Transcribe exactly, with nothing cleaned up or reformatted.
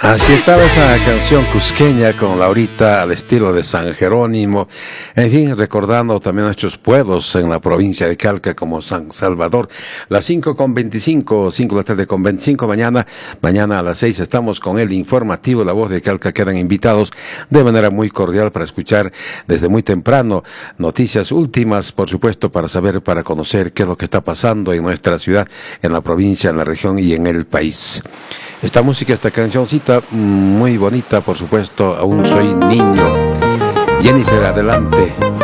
Así estaba esa canción cusqueña con Laurita al estilo de San Jerónimo. En fin, recordando también a nuestros pueblos en la provincia de Calca como San Salvador. Las cinco con veinticinco, cinco de la tarde con veinticinco. Mañana, mañana a las seis estamos con el informativo La Voz de Calca. Quedan invitados de manera muy cordial para escuchar desde muy temprano noticias últimas, por supuesto, para saber, para conocer qué es lo que está pasando en nuestra ciudad, en la provincia, en la región y en el país. Esta música, esta cancioncita muy bonita, por supuesto, Aún soy niño. Jennifer, adelante.